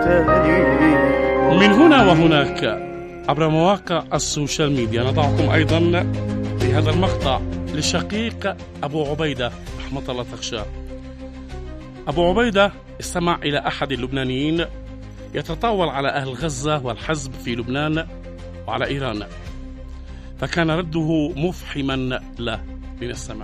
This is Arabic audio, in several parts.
من هنا وهناك عبر مواقع السوشيال ميديا نضعكم أيضا بهذا المقطع لشقيق أبو عبيدة رحمة الله تخشاه. أبو عبيدة استمع إلى أحد اللبنانيين يتطاول على أهل غزة والحزب في لبنان وعلى إيران، فكان رده مفحما له. لنستمع.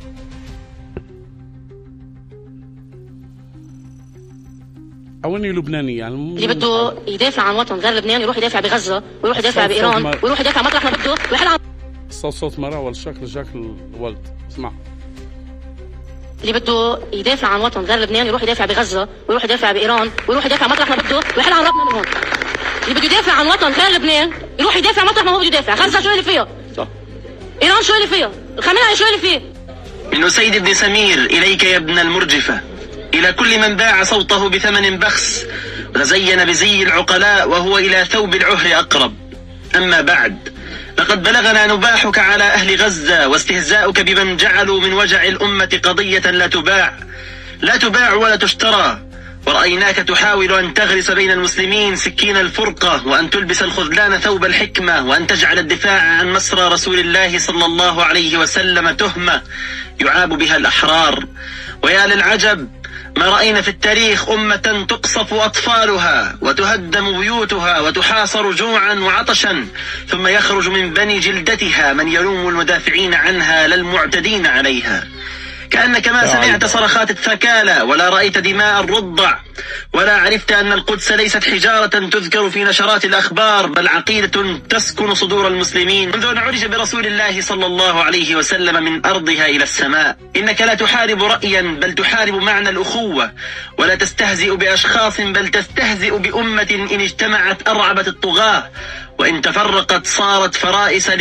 أولي لبناني يعني اللي بده يدافع عن وطن غير لبنان يروح يدافع بغزة ويروح يدافع بإيران ويروح يدافع مطرح ما بده ويحل عن صوت مرة والشكل ولد. اسمع. اللي بده يدافع عن وطن غير لبنان يروح يدافع بغزة ويروح يدافع بإيران ويروح يدافع مطرح ما بده ويحل عن ربنا من هون. اللي بده يدافع عن وطن غير لبنان يروح يدافع مطرح ما هو بده يدافع. غزة شو اللي فيها؟ صح. إيران شو اللي فيها؟ الخميني شو اللي فيه؟ من أسيد بن سمير إليك يا ابن المرجفة، إلى كل من باع صوته بثمن بخس وتزين بزي العقلاء وهو إلى ثوب العهر أقرب. أما بعد، لقد بلغنا نباحك على أهل غزة واستهزاؤك بمن جعلوا من وجع الأمة قضية لا تباع ولا تشترى، ورأيناك تحاول أن تغرس بين المسلمين سكين الفرقة وأن تلبس الخذلان ثوب الحكمة وأن تجعل الدفاع عن مسرى رسول الله صلى الله عليه وسلم تهمة يعاب بها الأحرار. ويا للعجب، ما رأينا في التاريخ أمة تقصف أطفالها وتهدم بيوتها وتحاصر جوعا وعطشا ثم يخرج من بني جلدتها من يلوم المدافعين عنها لا المعتدين عليها. كأنك ما سمعت صرخات الثكالى ولا رأيت دماء الرضع ولا عرفت أن القدس ليست حجارة تذكر في نشرات الأخبار، بل عقيدة تسكن صدور المسلمين منذ أن عرج برسول الله صلى الله عليه وسلم من أرضها إلى السماء. إنك لا تحارب رأيا بل تحارب معنى الأخوة، ولا تستهزئ بأشخاص بل تستهزئ بأمة إن اجتمعت أرعبت الطغاة وإن تفرقت صارت فرائس